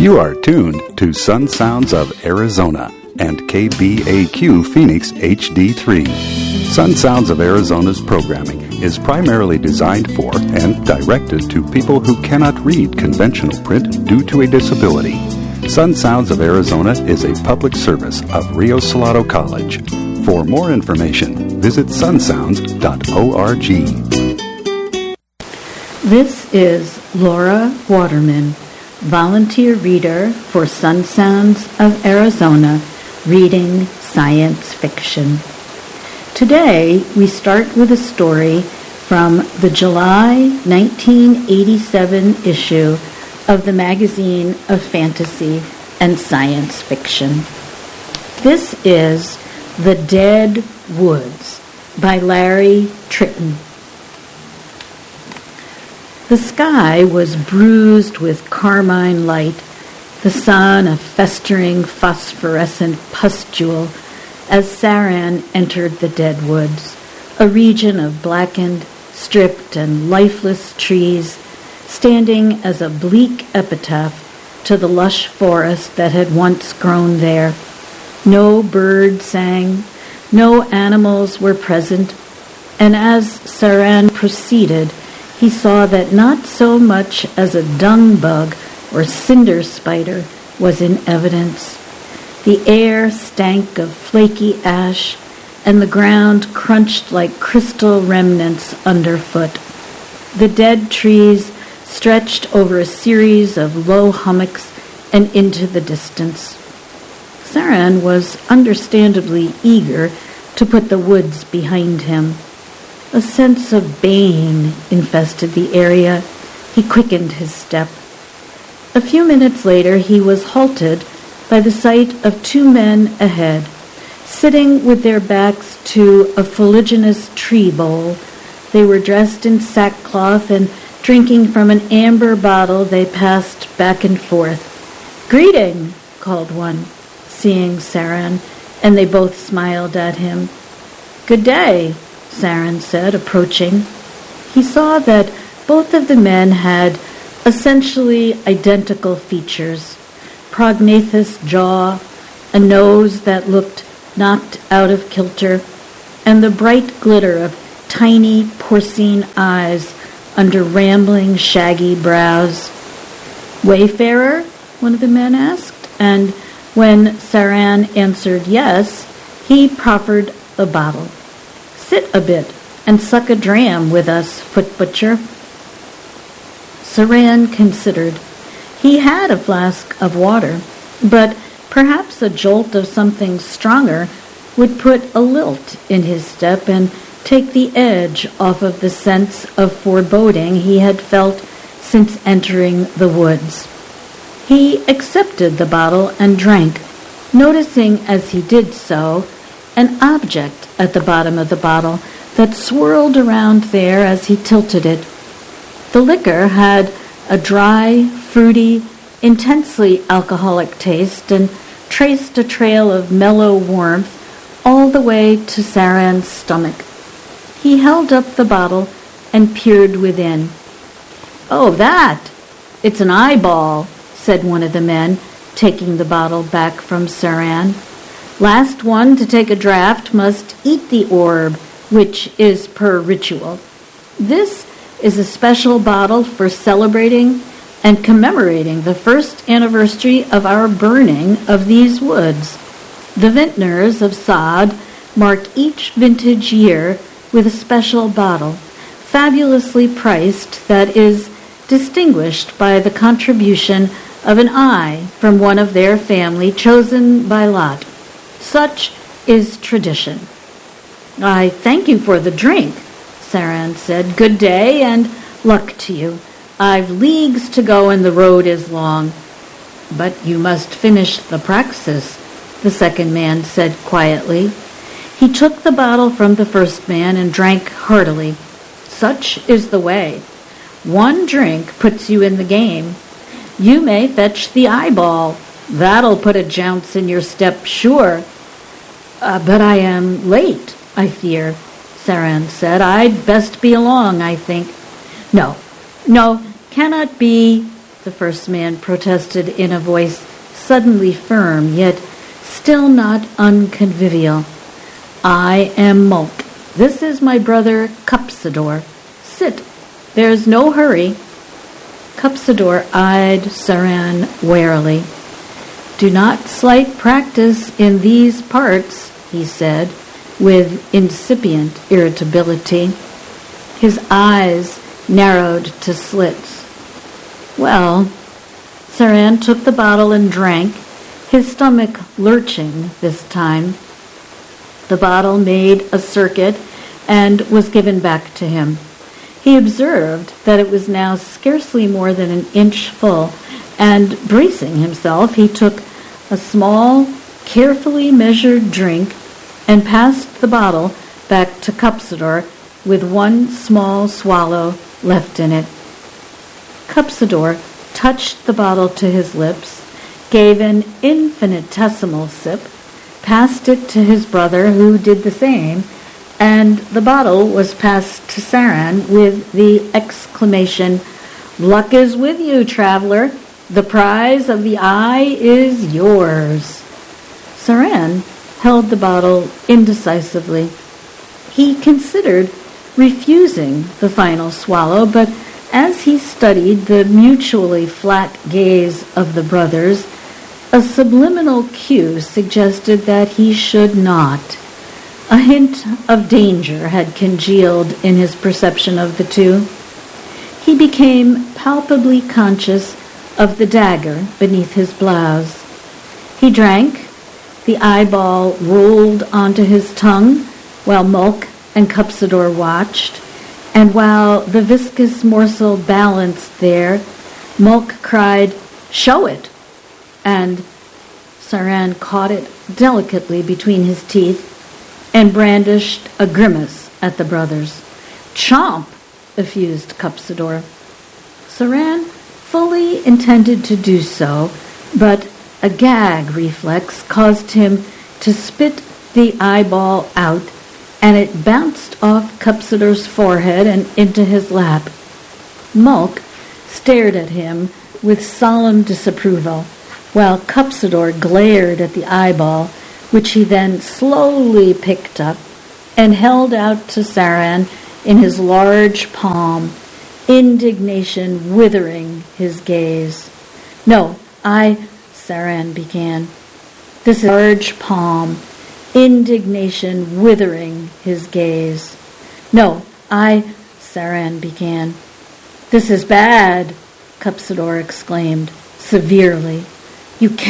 You are tuned to Sun Sounds of Arizona and KBAQ Phoenix HD3. Sun Sounds of Arizona's programming is primarily designed for and directed to people who cannot read conventional print due to a disability. Sun Sounds of Arizona is a public service of Rio Salado College. For more information, visit sunsounds.org. This is Laura Waterman, volunteer reader for Sun Sounds of Arizona, reading science fiction. Today, we start with a story from the July 1987 issue of the Magazine of Fantasy and Science Fiction. This is The Dead Woods by Larry Tritton. The sky was bruised with carmine light, the sun a festering phosphorescent pustule, as Saran entered the dead woods, a region of blackened, stripped, and lifeless trees, standing as a bleak epitaph to the lush forest that had once grown there. No bird sang, no animals were present, and as Saran proceeded, he saw that not so much as a dung bug or cinder spider was in evidence. The air stank of flaky ash, and the ground crunched like crystal remnants underfoot. The dead trees stretched over a series of low hummocks and into the distance. Saran was understandably eager to put the woods behind him. A sense of bane infested the area. He quickened his step. A few minutes later, he was halted by the sight of two men ahead, sitting with their backs to a fuliginous tree bowl. They were dressed in sackcloth and drinking from an amber bottle they passed back and forth. "Greeting," called one, seeing Saran, and they both smiled at him. "Good day," Saran said, approaching. He saw that both of the men had essentially identical features: prognathous jaw, a nose that looked knocked out of kilter, and the bright glitter of tiny porcine eyes under rambling, shaggy brows. "Wayfarer?" one of the men asked, and when Saran answered yes, he proffered a bottle. "Sit a bit and suck a dram with us, foot butcher." Saran considered. He had a flask of water, but perhaps a jolt of something stronger would put a lilt in his step and take the edge off of the sense of foreboding he had felt since entering the woods. He accepted the bottle and drank, noticing as he did so an object at the bottom of the bottle that swirled around there as he tilted it. The liquor had a dry, fruity, intensely alcoholic taste and traced a trail of mellow warmth all the way to Saran's stomach. He held up the bottle and peered within. "Oh, that! It's an eyeball," said one of the men, taking the bottle back from Saran. "Last one to take a draught must eat the orb, which is per ritual. This is a special bottle for celebrating and commemorating the first anniversary of our burning of these woods. The vintners of sod mark each vintage year with a special bottle, fabulously priced, that is distinguished by the contribution of an eye from one of their family chosen by lot. Such is tradition." "I thank you for the drink," Saran said. "Good day and luck to you. I've leagues to go and the road is long." "But you must finish the praxis," the second man said quietly. He took the bottle from the first man and drank heartily. "Such is the way. One drink puts you in the game. You may fetch the eyeball. That'll put a jounce in your step, sure." But I am late, I fear," Saran said. "I'd best be along, I think." No, cannot be," the first man protested in a voice suddenly firm, yet still not unconvivial. I am Mulk. This is my brother Cupsidor. Sit. There's no hurry. Cupsidor eyed Saran warily. Do not slight practice in these parts, he said, with incipient irritability. His eyes narrowed to slits. Well, Saran took the bottle and drank, his stomach lurching this time. The bottle made a circuit and was given back to him. He observed that it was now scarcely more than an inch full, and bracing himself, he took a small, carefully measured drink and passed the bottle back to Cupsidor with one small swallow left in it. Cupsidor touched the bottle to his lips, gave an infinitesimal sip, passed it to his brother, who did the same, and the bottle was passed to Saran with the exclamation, "Luck is with you, traveler. The prize of the eye is yours." Saran held the bottle indecisively. He considered refusing the final swallow, but as he studied the mutually flat gaze of the brothers, a subliminal cue suggested that he should not. A hint of danger had congealed in his perception of the two. He became palpably conscious of the dagger beneath his blouse. He drank. The eyeball rolled onto his tongue while Mulk and Cupsidor watched, and while the viscous morsel balanced there, Mulk cried, "Show it!" and Saran caught it delicately between his teeth and brandished a grimace at the brothers. "Chomp!" effused Cupsidor. Saran fully intended to do so, but a gag reflex caused him to spit the eyeball out, and it bounced off Cupsidor's forehead and into his lap. Mulk stared at him with solemn disapproval, while Cupsidor glared at the eyeball, which he then slowly picked up and held out to Saran in his large palm, indignation withering his gaze. "No, Saran began. This is large palm, indignation withering his gaze. "No, Saran began. "This is bad," Cupsidor exclaimed severely. "You can't